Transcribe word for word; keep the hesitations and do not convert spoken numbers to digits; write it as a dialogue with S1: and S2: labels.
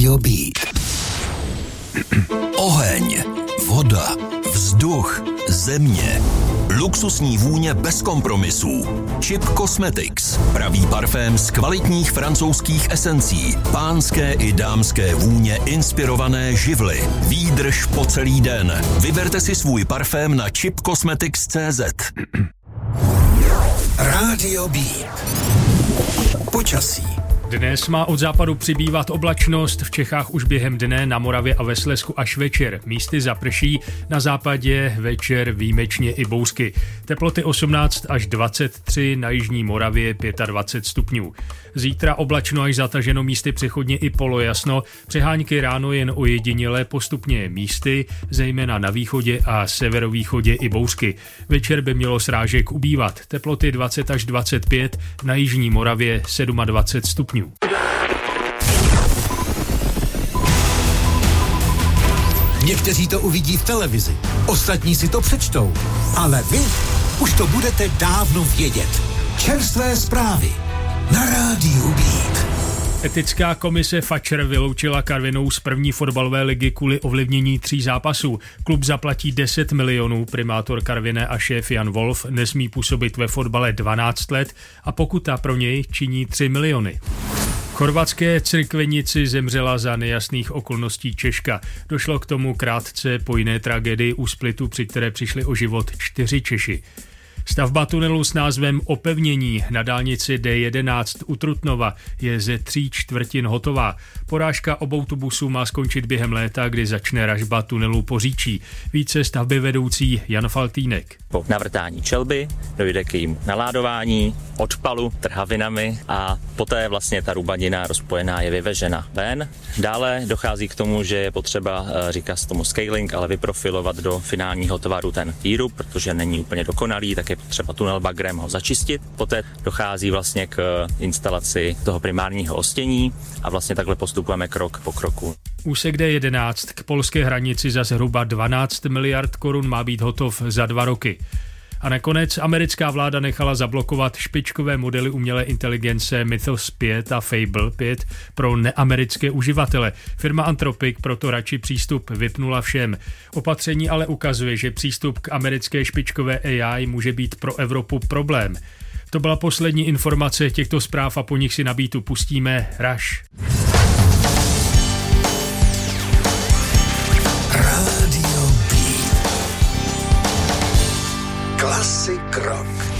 S1: Rádio Beat. Oheň, voda, vzduch, země. Luxusní vůně bez kompromisů. Chip Cosmetics. Pravý parfém z kvalitních francouzských esencí. Pánské i dámské vůně inspirované živly. Výdrž po celý den. Vyberte si svůj parfém na chip cosmetics tečka cé zet. Rádio Beat. Počasí.
S2: Dnes má od západu přibývat oblačnost, v Čechách už během dne, na Moravě a ve Slezsku až večer. Místy zaprší, na západě večer výjimečně i bouřky. Teploty osmnáct až dvacet tři, na jižní Moravě dvacet pět stupňů. Zítra oblačno až zataženo, místy přechodně i polojasno, přehánky ráno jen ojedinělé, postupně místy, zejména na východě a severovýchodě i bouřky. Večer by mělo srážek ubývat. Teploty dvacet až dvacet pět, na jižní Moravě dvacet sedm stupňů.
S3: Někteří to uvidí v televizi, ostatní si to přečtou, ale vy už to budete dávno vědět. Čerstvé zprávy na Rádiu Beat.
S2: Etická komise Fatscher vyloučila Karvinou z první fotbalové ligy kvůli ovlivnění tří zápasů. Klub zaplatí deset milionů, primátor Karviné a šéf Jan Wolf nesmí působit ve fotbale dvanáct let a pokuta pro něj činí tři miliony. Chorvatské Crikvenici zemřela za nejasných okolností Češka. Došlo k tomu krátce po jiné tragédii u Splitu, při které přišli o život čtyři Češi. Stavba tunelu s názvem Opevnění na dálnici D jedenáct u Trutnova je ze tří čtvrtin hotová. Porážka obou tubusů má skončit během léta, kdy začne ražba tunelu Poříčí. Více stavby vedoucí Jan Faltýnek.
S4: Po navrtání čelby dojde k jejím naládování, odpalu trhavinami a poté vlastně ta rubanina rozpojená je vyvežena ven. Dále dochází k tomu, že je potřeba, říká se tomu scaling, ale vyprofilovat do finálního tvaru ten výrub, protože není úplně dokonalý, tak je potřeba tunel bagrem ho začistit. Poté dochází vlastně k instalaci toho primárního ostění a vlastně takhle postupujeme krok po kroku.
S2: Úsek D jedenáct k polské hranici za zhruba dvanáct miliard korun má být hotov za dva roky. A nakonec americká vláda nechala zablokovat špičkové modely umělé inteligence Mythos pět a Fable pět pro neamerické uživatele. Firma Anthropic proto radši přístup vypnula všem. Opatření ale ukazuje, že přístup k americké špičkové A I může být pro Evropu problém. To byla poslední informace těchto zpráv a po nich si na Beatu pustíme Rush.
S1: Rádio Beat. Classic rock.